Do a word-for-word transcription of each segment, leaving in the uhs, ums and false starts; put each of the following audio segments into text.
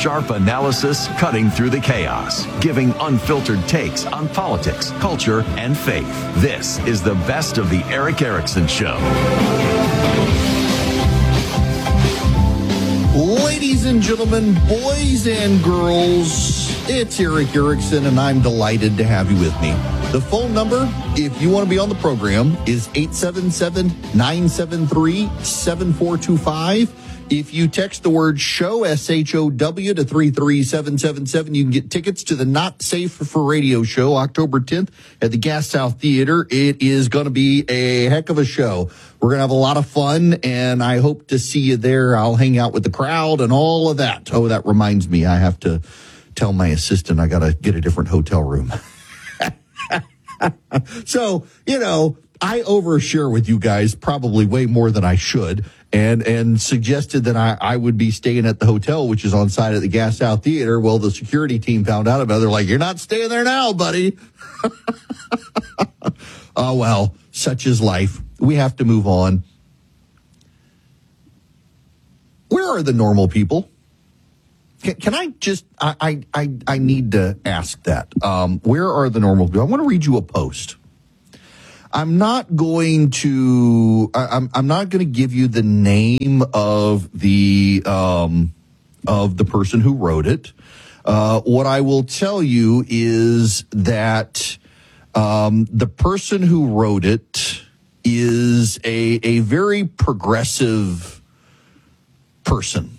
Sharp analysis cutting through the chaos, giving unfiltered takes on politics, culture, and faith. This is the best of the Erick Erickson Show. Ladies and gentlemen, boys and girls, it's Erick Erickson, and I'm delighted to have you with me. The phone number, if you want to be on the program, is eight seven seven, nine seven three, seven four two five. If you text the word SHOW, S H O W, to three three seven seven seven, you can get tickets to the Not Safe for Radio show, October tenth at the Gas South Theater. It is going to be a heck of a show. We're going to have a lot of fun, and I hope to see you there. I'll hang out with the crowd and all of that. Oh, that reminds me, I have to tell my assistant I got to get a different hotel room. So, you know, I overshare with you guys probably way more than I should, and and suggested that I, I would be staying at the hotel, which is on site at the Gas South Theater. Well, the security team found out about it. They're like, you're not staying there now, buddy. Oh, well, such is life. We have to move on. Where are the normal people? Can, can I just, I, I, I, I need to ask that. Um, where are the normal people? I want to read you a post. I'm not going to, I, I'm, I'm not going to give you the name of the, um, of the person who wrote it. Uh, what I will tell you is that, um, the person who wrote it is a, a very progressive person.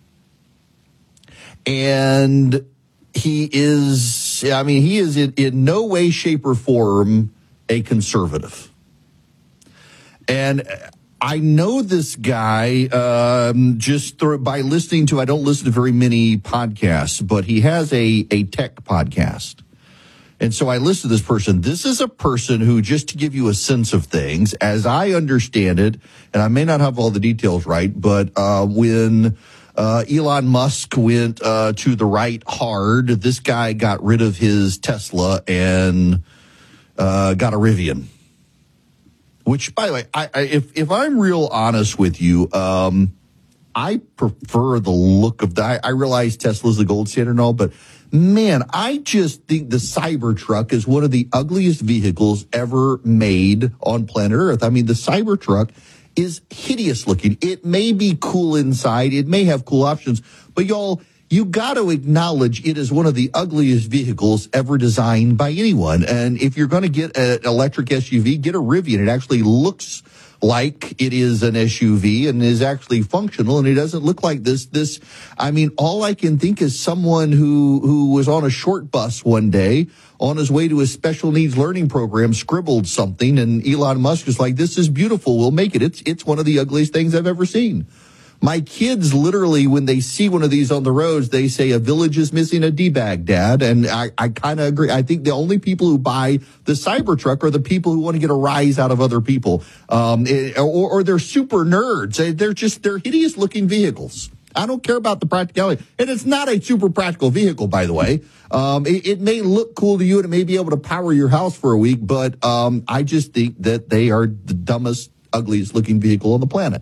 And he is, I mean, he is in, in no way, shape, or form a conservative. And I know this guy um, just through, by listening to, I don't listen to very many podcasts, but he has a, a tech podcast. And so I listen to this person. This is a person who, just to give you a sense of things, as I understand it, and I may not have all the details right, but uh, when uh, Elon Musk went uh, to the right hard, this guy got rid of his Tesla and uh, got a Rivian. Which, by the way, I, I, if if I'm real honest with you, um, I prefer the look of the. I, I realize Tesla's the gold standard and all, but man, I just think the Cybertruck is one of the ugliest vehicles ever made on planet Earth. I mean, the Cybertruck is hideous looking. It may be cool inside. It may have cool options, but y'all, you got to acknowledge it is one of the ugliest vehicles ever designed by anyone. And if you're going to get an electric S U V, get a Rivian. It actually looks like it is an S U V and is actually functional, and it doesn't look like this. This, I mean, all I can think is someone who, who was on a short bus one day on his way to a special needs learning program, scribbled something, and Elon Musk is like, this is beautiful. We'll make it. It's, it's one of the ugliest things I've ever seen. My kids literally, when they see one of these on the roads, they say, a village is missing a D-bag, Dad. And I, I kind of agree. I think the only people who buy the Cybertruck are the people who want to get a rise out of other people. Um, or, or they're super nerds. They're just, they're hideous looking vehicles. I don't care about the practicality. And it's not a super practical vehicle, by the way. Um, it, it may look cool to you and it may be able to power your house for a week, but um, I just think that they are the dumbest, ugliest looking vehicle on the planet.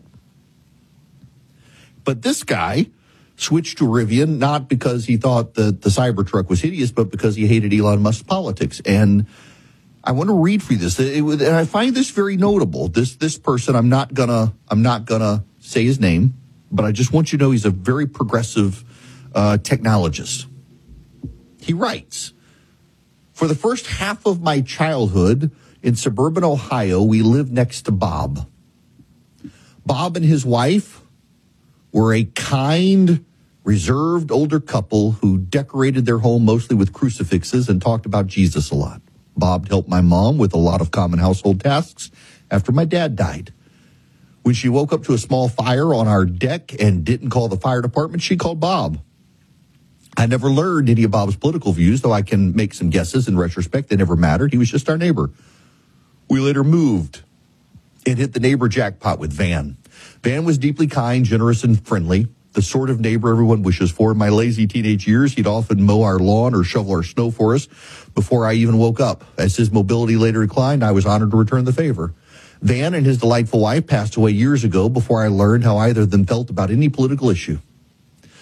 But this guy switched to Rivian, not because he thought that the Cybertruck was hideous, but because he hated Elon Musk's politics. And I want to read for you this. It, it, and I find this very notable. This this person, I'm not gonna I'm not gonna say his name, but I just want you to know he's a very progressive uh, technologist. He writes, for the first half of my childhood in suburban Ohio, we lived next to Bob. Bob and his wife were a kind, reserved older couple who decorated their home mostly with crucifixes and talked about Jesus a lot. Bob helped my mom with a lot of common household tasks after my dad died. When she woke up to a small fire on our deck and didn't call the fire department, she called Bob. I never learned any of Bob's political views, though I can make some guesses. In retrospect, they never mattered. He was just our neighbor. We later moved and hit the neighbor jackpot with Van. Van was deeply kind, generous, and friendly, the sort of neighbor everyone wishes for. In my lazy teenage years, he'd often mow our lawn or shovel our snow for us before I even woke up. As his mobility later declined, I was honored to return the favor. Van and his delightful wife passed away years ago before I learned how either of them felt about any political issue.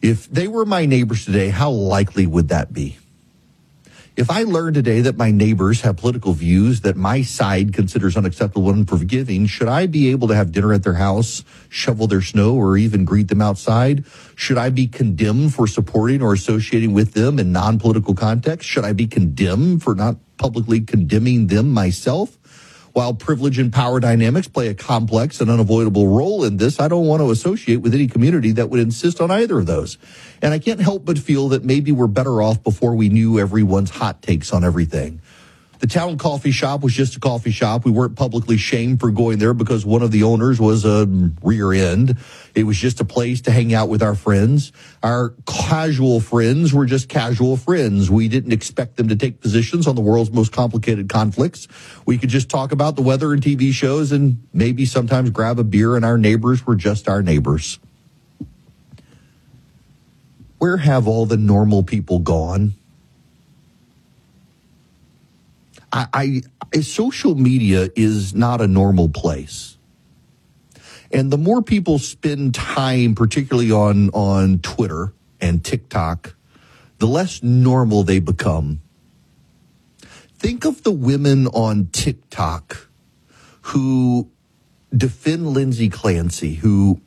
If they were my neighbors today, how likely would that be? If I learned today that my neighbors have political views that my side considers unacceptable and unforgiving, should I be able to have dinner at their house, shovel their snow, or even greet them outside? Should I be condemned for supporting or associating with them in non-political context? Should I be condemned for not publicly condemning them myself? While privilege and power dynamics play a complex and unavoidable role in this, I don't want to associate with any community that would insist on either of those. And I can't help but feel that maybe we're better off before we knew everyone's hot takes on everything. The town coffee shop was just a coffee shop. We weren't publicly shamed for going there because one of the owners was a rear end. It was just a place to hang out with our friends. Our casual friends were just casual friends. We didn't expect them to take positions on the world's most complicated conflicts. We could just talk about the weather and T V shows and maybe sometimes grab a beer, and our neighbors were just our neighbors. Where have all the normal people gone? I, I, social media is not a normal place. And the more people spend time, particularly on, on Twitter and TikTok, the less normal they become. Think of the women on TikTok who defend Lindsay Clancy, who